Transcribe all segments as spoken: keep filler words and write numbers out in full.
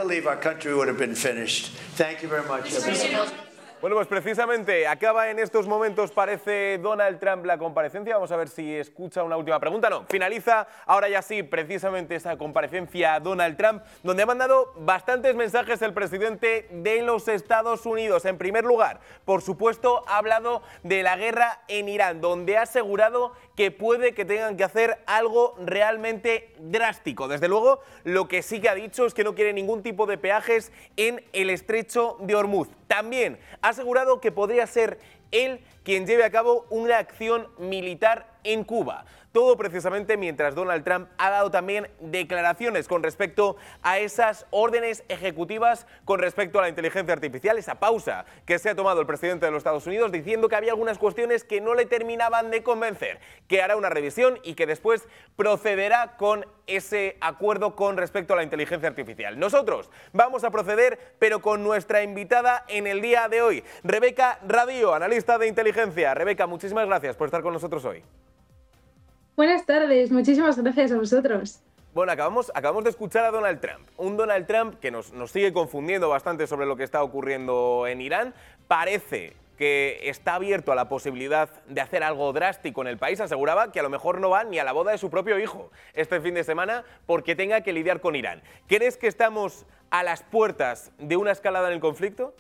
believe our country would have been finished. Thank you very much. Bueno, pues precisamente acaba en estos momentos, parece, Donald Trump la comparecencia. Vamos a ver si escucha una última pregunta. No, finaliza ahora ya sí precisamente esa comparecencia a Donald Trump, donde ha mandado bastantes mensajes el presidente de los Estados Unidos. En primer lugar, por supuesto, ha hablado de la guerra en Irán, donde ha asegurado que puede que tengan que hacer algo realmente drástico. Desde luego, lo que sí que ha dicho es que no quiere ningún tipo de peajes en el estrecho de Hormuz. También ha asegurado que podría ser él quien lleve a cabo una acción militar en Cuba. Todo precisamente mientras Donald Trump ha dado también declaraciones con respecto a esas órdenes ejecutivas con respecto a la inteligencia artificial, esa pausa que se ha tomado el presidente de los Estados Unidos, diciendo que había algunas cuestiones que no le terminaban de convencer, que hará una revisión y que después procederá con ese acuerdo con respecto a la inteligencia artificial. Nosotros vamos a proceder, pero con nuestra invitada en el día de hoy, Rebeca Radío, analista de inteligencia. Rebeca, muchísimas gracias por estar con nosotros hoy. Buenas tardes, muchísimas gracias a vosotros. Bueno, acabamos, acabamos de escuchar a Donald Trump, un Donald Trump que nos, nos sigue confundiendo bastante sobre lo que está ocurriendo en Irán. Parece que está abierto a la posibilidad de hacer algo drástico en el país. Aseguraba que a lo mejor no va ni a la boda de su propio hijo este fin de semana porque tenga que lidiar con Irán. ¿Crees que estamos a las puertas de una escalada en el conflicto?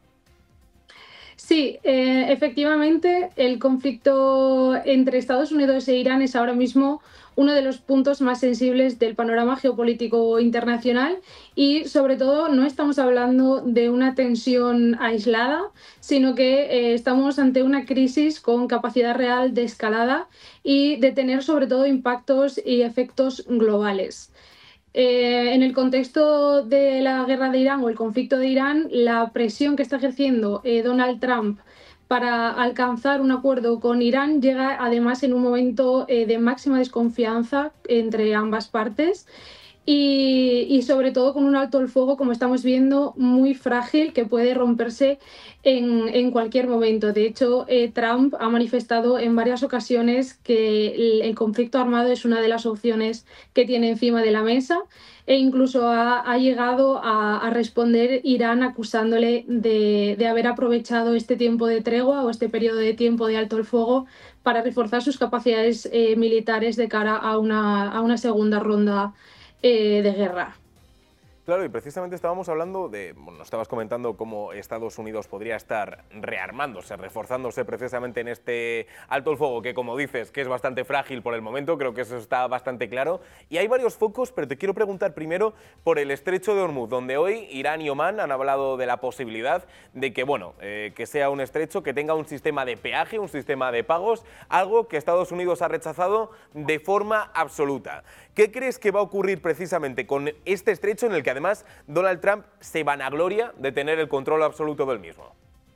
Sí, eh, efectivamente, el conflicto entre Estados Unidos e Irán es ahora mismo uno de los puntos más sensibles del panorama geopolítico internacional y, sobre todo, no estamos hablando de una tensión aislada, sino que eh, estamos ante una crisis con capacidad real de escalada y de tener, sobre todo, impactos y efectos globales. Eh, en el contexto de la guerra de Irán o el conflicto de Irán, la presión que está ejerciendo eh, Donald Trump para alcanzar un acuerdo con Irán llega además en un momento eh, de máxima desconfianza entre ambas partes y, y sobre todo con un alto el fuego, como estamos viendo, muy frágil que puede romperse en, en cualquier momento. De hecho, eh, Trump ha manifestado en varias ocasiones que el, el conflicto armado es una de las opciones que tiene encima de la mesa e incluso ha, ha llegado a, a responder Irán acusándole de, de haber aprovechado este tiempo de tregua o este periodo de tiempo de alto el fuego para reforzar sus capacidades eh, militares de cara a una, a una segunda ronda eh, de guerra. Claro, y precisamente estábamos hablando de, bueno, nos estabas comentando cómo Estados Unidos podría estar rearmándose, reforzándose precisamente en este alto el fuego, que como dices, que es bastante frágil por el momento, creo que eso está bastante claro. Y hay varios focos, pero te quiero preguntar primero por el estrecho de Hormuz, donde hoy Irán y Omán han hablado de la posibilidad de que, bueno, eh, que sea un estrecho, que tenga un sistema de peaje, un sistema de pagos, algo que Estados Unidos ha rechazado de forma absoluta. ¿Qué crees que va a ocurrir precisamente con este estrecho en el que además Donald Trump se vanagloria de tener el control absoluto del mismo?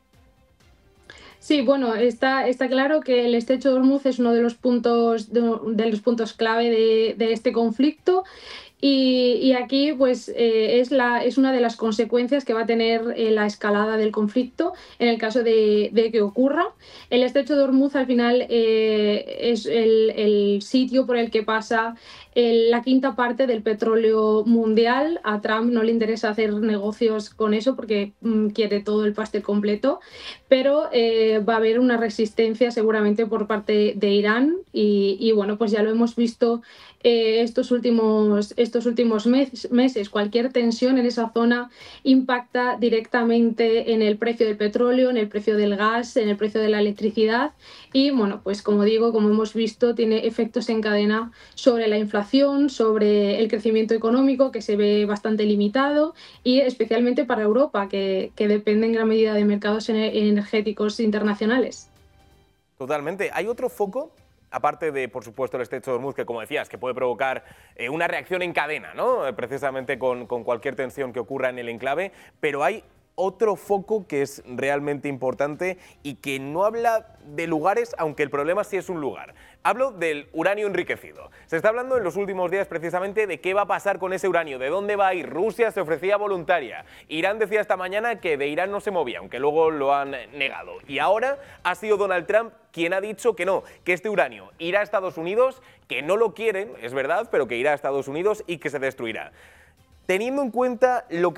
Sí, bueno, está, está claro que el estrecho de Hormuz es uno de los puntos, de, de los puntos clave de, de este conflicto. Y, y aquí pues, eh, es, la, es una de las consecuencias que va a tener eh, la escalada del conflicto en el caso de, de que ocurra. El estrecho de Hormuz al final eh, es el, el sitio por el que pasa el, la quinta parte del petróleo mundial. A Trump no le interesa hacer negocios con eso porque mm, quiere todo el pastel completo, pero eh, va a haber una resistencia seguramente por parte de Irán y, y bueno, pues ya lo hemos visto eh, estos últimos, estos últimos mes, meses. Cualquier tensión en esa zona impacta directamente en el precio del petróleo, en el precio del gas, en el precio de la electricidad y bueno, pues como digo, como hemos visto, tiene efectos en cadena sobre la inflación, sobre el crecimiento económico que se ve bastante limitado y especialmente para Europa, que, que depende en gran medida de mercados energéticos internacionales. Totalmente. ¿Hay otro foco? Aparte de, por supuesto, el estrecho de Hormuz, que como decías, que puede provocar eh, una reacción en cadena, ¿no? Eh, precisamente con, con cualquier tensión que ocurra en el enclave, pero hay otro foco que es realmente importante y que no habla de lugares, aunque el problema sí es un lugar. Hablo del uranio enriquecido. Se está hablando en los últimos días precisamente de qué va a pasar con ese uranio, de dónde va a ir. Rusia se ofrecía voluntaria. Irán decía esta mañana que de Irán no se movía, aunque luego lo han negado. Y ahora ha sido Donald Trump quien ha dicho que no, que este uranio irá a Estados Unidos, que no lo quieren, es verdad, pero que irá a Estados Unidos y que se destruirá. Teniendo en cuenta lo que